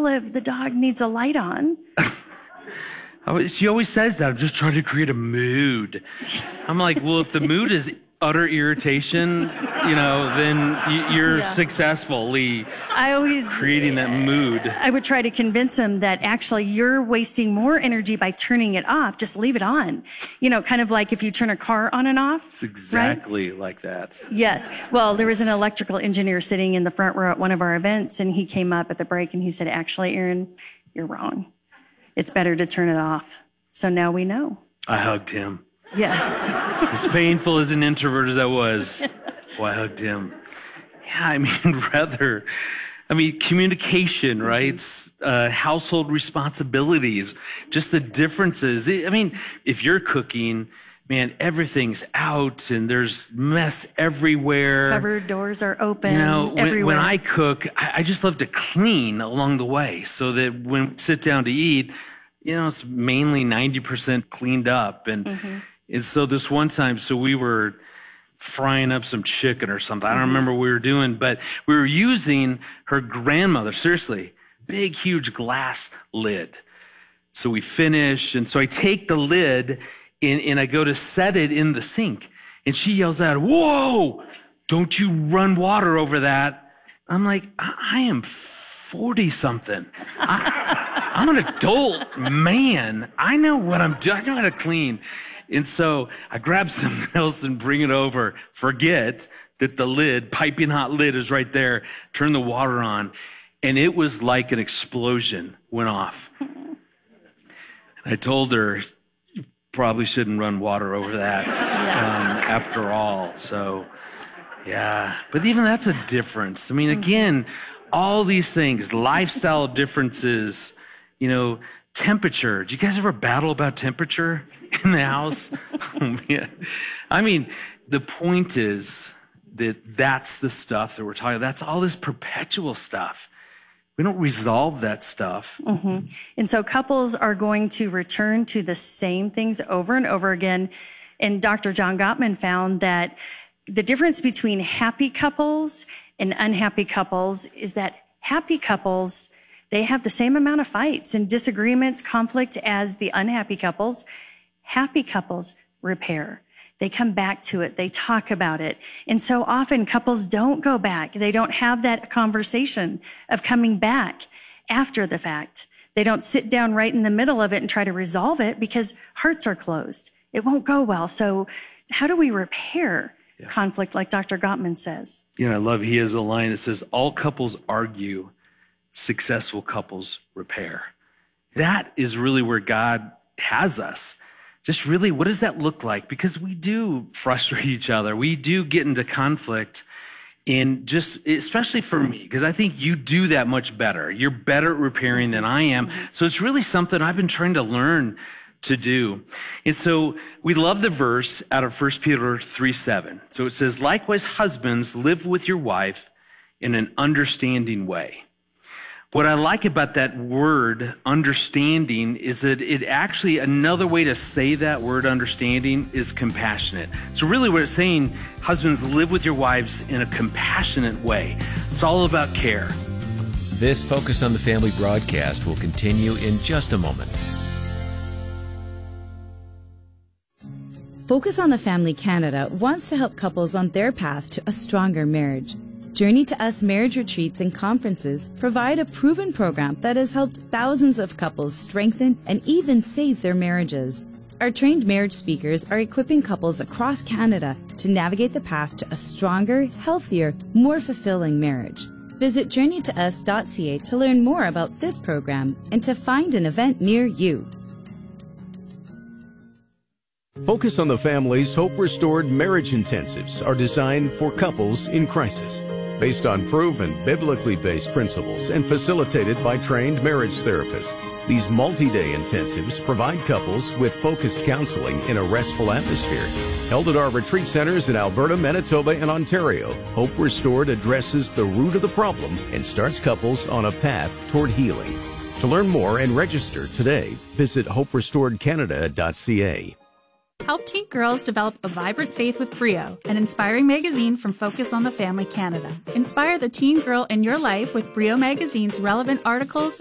Olive, the dog needs a light on. She always says that. I'm just trying to create a mood. I'm like, well, if the mood is utter irritation, then you're successfully creating that mood. I would try to convince him that actually you're wasting more energy by turning it off. Just leave it on. Kind of like if you turn a car on and off. It's exactly like that. Yes. Well, there was an electrical engineer sitting in the front row at one of our events, and he came up at the break and he said, actually, Erin, you're wrong. It's better to turn it off. So now we know. I hugged him. Yes. As painful as an introvert as I was, I hugged him. Yeah, communication, right? Household responsibilities, just the differences. If you're cooking, man, everything's out and there's mess everywhere. Cupboard doors are open everywhere. When I cook, I just love to clean along the way so that when we sit down to eat, it's mainly 90% cleaned up. And so this one time, we were frying up some chicken or something. I don't remember what we were doing, but we were using her grandmother, seriously, big, huge glass lid. So we finish, and so I take the lid and I go to set it in the sink. And she yells out, "Whoa, don't you run water over that." I'm like, I am 40-something. I'm an adult man. I know what I'm doing. I know how to clean. And so I grab something else and bring it over. Forget that the lid, piping hot lid is right there. Turn the water on. And it was like an explosion went off. And I told her, you probably shouldn't run water over that after all. So, yeah. But even that's a difference. Again, all these things, lifestyle differences, temperature. Do you guys ever battle about temperature in the house? Oh, man. The point is that's the stuff that we're talking about. That's all this perpetual stuff. We don't resolve that stuff. Mm-hmm. And so couples are going to return to the same things over and over again. And Dr. John Gottman found that the difference between happy couples and unhappy couples is that happy couples, they have the same amount of fights and disagreements, conflict as the unhappy couples. Happy couples repair. They come back to it. They talk about it. And so often couples don't go back. They don't have that conversation of coming back after the fact. They don't sit down right in the middle of it and try to resolve it because hearts are closed. It won't go well. So how do we repair conflict like Dr. Gottman says? I love he has a line that says, all couples argue, successful couples repair. That is really where God has us. Just really, what does that look like? Because we do frustrate each other. We do get into conflict. And just, especially for me, because I think you do that much better. You're better at repairing than I am. So it's really something I've been trying to learn to do. And so we love the verse out of 1 Peter 3:7. So it says, likewise, husbands, live with your wife in an understanding way. What I like about that word understanding is that it actually, another way to say that word understanding is compassionate. So really what it's saying, husbands, live with your wives in a compassionate way. It's all about care. This Focus on the Family broadcast will continue in just a moment. Focus on the Family Canada wants to help couples on their path to a stronger marriage. Journey to Us marriage retreats and conferences provide a proven program that has helped thousands of couples strengthen and even save their marriages. Our trained marriage speakers are equipping couples across Canada to navigate the path to a stronger, healthier, more fulfilling marriage. Visit journeytous.ca to learn more about this program and to find an event near you. Focus on the Family's Hope Restored Marriage Intensives are designed for couples in crisis. Based on proven, biblically based principles and facilitated by trained marriage therapists, these multi-day intensives provide couples with focused counseling in a restful atmosphere. Held at our retreat centers in Alberta, Manitoba, and Ontario, Hope Restored addresses the root of the problem and starts couples on a path toward healing. To learn more and register today, visit hoperestoredcanada.ca. Help teen girls develop a vibrant faith with Brio, an inspiring magazine from Focus on the Family Canada. Inspire the teen girl in your life with Brio magazine's relevant articles,